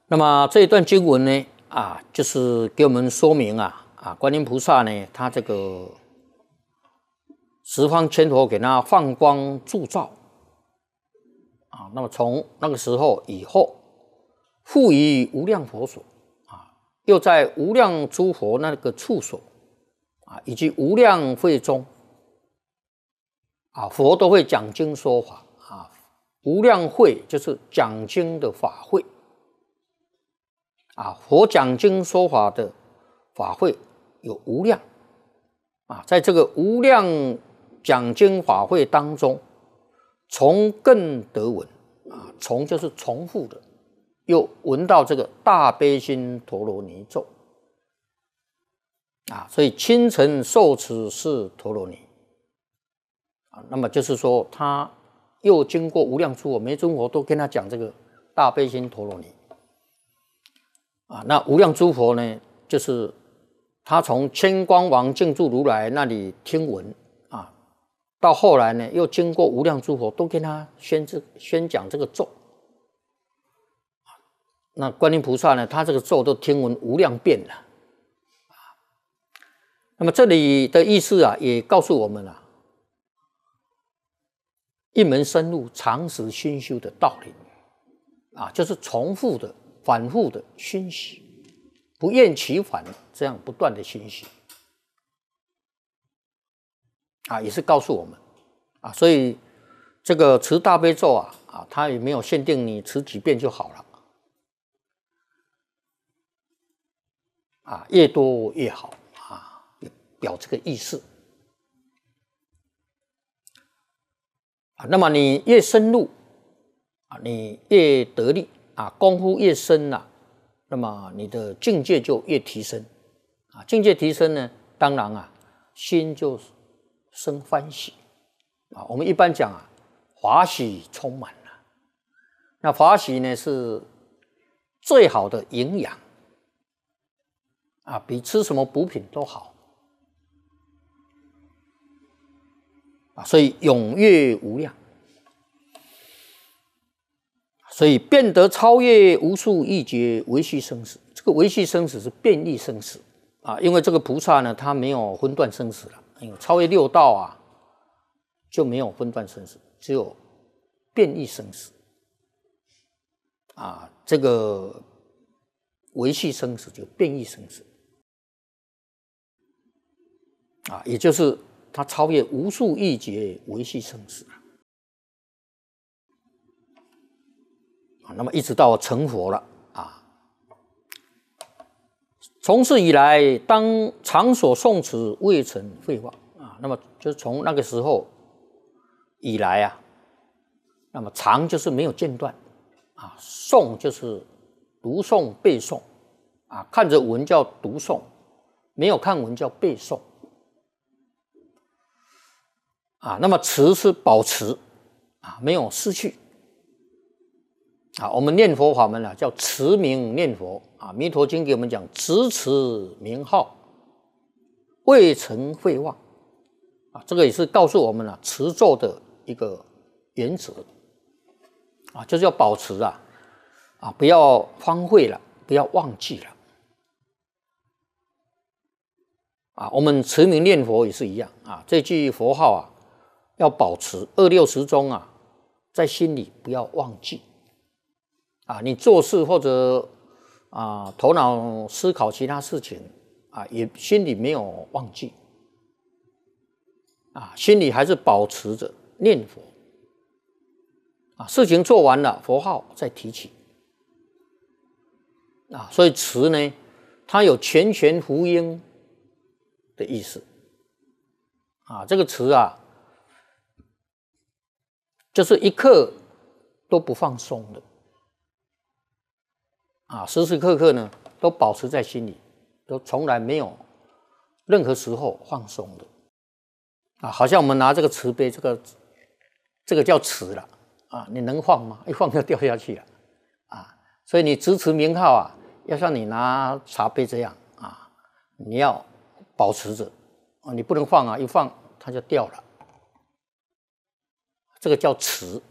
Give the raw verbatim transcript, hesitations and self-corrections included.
那么这一段经文呢，啊，就是给我们说明啊，啊，观音菩萨呢，他这个十方千佛给他放光铸造，啊，那么从那个时候以后，复以无量佛所，啊，又在无量诸佛那个处所，啊，以及无量会中，啊，佛都会讲经说法，啊，无量会就是讲经的法会。啊，佛讲经说法的法会有无量啊，在这个无量讲经法会当中，从更得闻啊，从就是重复的，又闻到这个大悲心陀罗尼咒啊，所以清晨受持是陀罗尼啊，那么就是说，他又经过无量诸佛，每尊佛都跟他讲这个大悲心陀罗尼。啊，那无量诸佛呢，就是他从千光王净住如来那里听闻啊，到后来呢，又经过无量诸佛都跟他宣这宣讲这个咒。那观音菩萨呢，他这个咒都听闻无量遍了啊。那么这里的意思啊，也告诉我们啊，一门深入、常识熏修的道理啊，就是重复的。反复的熏习，不厌其烦，这样不断的熏习啊，也是告诉我们啊，所以这个持大悲咒啊啊，它也没有限定你持几遍就好了啊，越多越好啊，表这个意思啊。那么你越深入啊，你越得力。啊，功夫越深啊，那么你的境界就越提升啊。境界提升呢，当然啊，心就生欢喜啊。我们一般讲啊，法喜充满了。那法喜呢，是最好的营养啊，比吃什么补品都好啊。所以踊跃无量。所以变得超越无数亿劫维系生死，这个维系生死是变异生死啊，因为这个菩萨呢，他没有分段生死了，因为超越六道啊，就没有分段生死，只有变异生死啊，这个维系生死就变异生死啊，也就是他超越无数亿劫维系生死。那么一直到成佛了啊！从此以来，当常所诵持未曾废忘啊。那么就是从那个时候以来啊，那么常就是没有间断啊，诵就是读诵背诵啊，看着文叫读诵，没有看文叫背诵啊。那么持是保持啊，没有失去。啊，我们念佛法门啊，叫持名念佛啊。弥陀经给我们讲，直持名号，未曾废忘啊。这个也是告诉我们啊，持咒的一个原则啊，就是要保持啊，啊，不要荒废了，不要忘记了啊。我们持名念佛也是一样啊，这句佛号啊，要保持二六时中啊，在心里不要忘记。啊，你做事或者啊头脑思考其他事情啊，也心里没有忘记啊，心里还是保持着念佛啊。事情做完了，佛号再提起啊。所以持呢，它有全权福音的意思啊。这个持啊，就是一刻都不放松的。啊，时时刻刻呢，都保持在心里，都从来没有任何时候放松的啊。好像我们拿这个瓷杯，这个这个叫瓷了啊，你能放吗？一放就掉下去了啊。所以你直持名号啊，要像你拿茶杯这样啊，你要保持着啊，你不能放啊，一放它就掉了。这个叫持